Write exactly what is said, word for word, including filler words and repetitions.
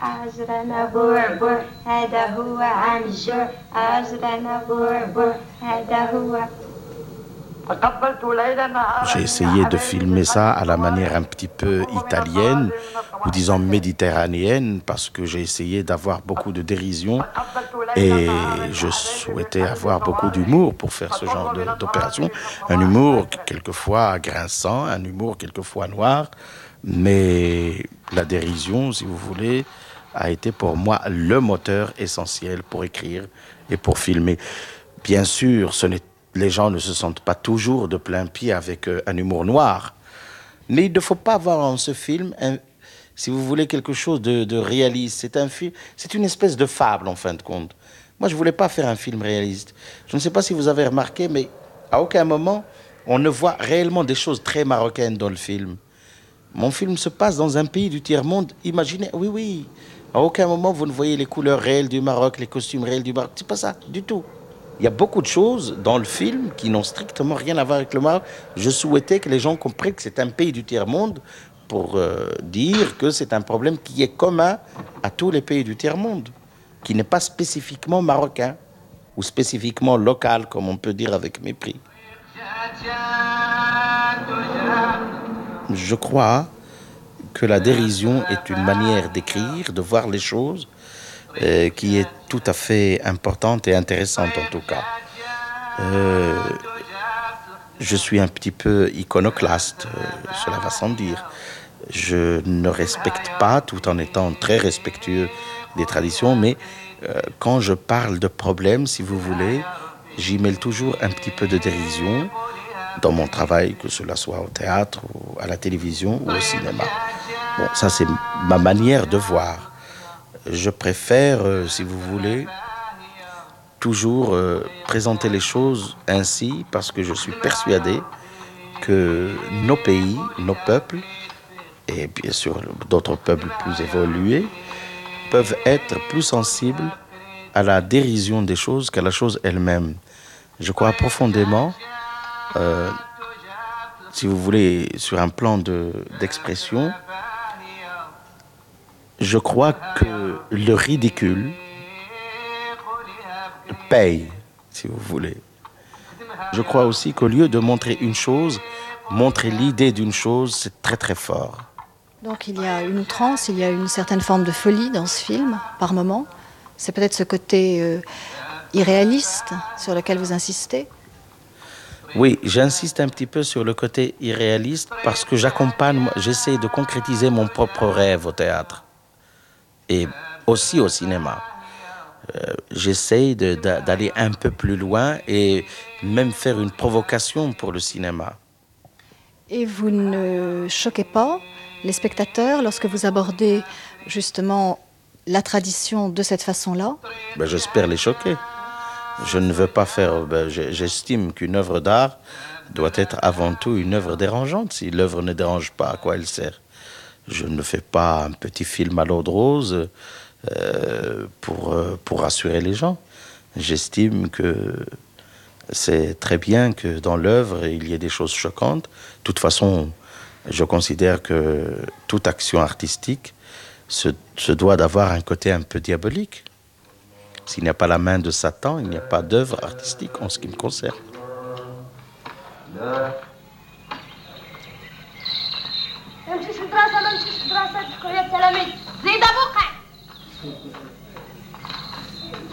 عذرنا بعبع هذا هو عن الجوع عذرنا بعبع هذا هو. J'ai essayé de filmer ça à la manière un petit peu italienne, ou disons méditerranéenne, parce que j'ai essayé d'avoir beaucoup de dérision et je souhaitais avoir beaucoup d'humour pour faire ce genre de, d'opération. Un humour quelquefois grinçant, un humour quelquefois noir, mais la dérision, si vous voulez, a été pour moi le moteur essentiel pour écrire et pour filmer. Bien sûr, ce n'est les gens ne se sentent pas toujours de plein pied avec euh, un humour noir. Mais il ne faut pas voir en ce film, un, si vous voulez, quelque chose de, de réaliste. C'est un film, c'est une espèce de fable, en fin de compte. Moi, je ne voulais pas faire un film réaliste. Je ne sais pas si vous avez remarqué, mais à aucun moment, on ne voit réellement des choses très marocaines dans le film. Mon film se passe dans un pays du tiers-monde. Imaginez, oui, oui. À aucun moment, vous ne voyez les couleurs réelles du Maroc, les costumes réels du Maroc. C'est pas ça, du tout. Il y a beaucoup de choses dans le film qui n'ont strictement rien à voir avec le Maroc. Je souhaitais que les gens comprennent que c'est un pays du tiers-monde pour euh, dire que c'est un problème qui est commun à tous les pays du tiers-monde, qui n'est pas spécifiquement marocain ou spécifiquement local, comme on peut dire avec mépris. Je crois que la dérision est une manière d'écrire, de voir les choses, Euh, qui est tout à fait importante et intéressante en tout cas. Euh, je suis un petit peu iconoclaste, euh, cela va sans dire. Je ne respecte pas, tout en étant très respectueux des traditions, mais euh, quand je parle de problèmes, si vous voulez, j'y mêle toujours un petit peu de dérision dans mon travail, que cela soit au théâtre, ou à la télévision ou au cinéma. Bon, ça c'est ma manière de voir. Je préfère, euh, si vous voulez, toujours euh, présenter les choses ainsi parce que je suis persuadé que nos pays, nos peuples, et bien sûr d'autres peuples plus évolués, peuvent être plus sensibles à la dérision des choses qu'à la chose elle-même. Je crois profondément, euh, si vous voulez, sur un plan de, d'expression, je crois que le ridicule paye, si vous voulez. Je crois aussi qu'au lieu de montrer une chose, montrer l'idée d'une chose, c'est très très fort. Donc il y a une outrance, il y a une certaine forme de folie dans ce film, par moment. C'est peut-être ce côté euh, irréaliste sur lequel vous insistez. Oui, j'insiste un petit peu sur le côté irréaliste parce que j'accompagne, j'essaie de concrétiser mon propre rêve au théâtre et aussi au cinéma. Euh, j'essaie de, de, d'aller un peu plus loin et même faire une provocation pour le cinéma. Et vous ne choquez pas les spectateurs lorsque vous abordez justement la tradition de cette façon-là? Ben, j'espère les choquer. Je ne veux pas faire... Ben, j'estime qu'une œuvre d'art doit être avant tout une œuvre dérangeante. Si l'œuvre ne dérange pas, à quoi elle sert? Je ne fais pas un petit film à l'eau de rose euh, pour, pour rassurer les gens. J'estime que c'est très bien que dans l'œuvre, il y ait des choses choquantes. De toute façon, je considère que toute action artistique se, se doit d'avoir un côté un peu diabolique. S'il n'y a pas la main de Satan, il n'y a pas d'œuvre artistique en ce qui me concerne.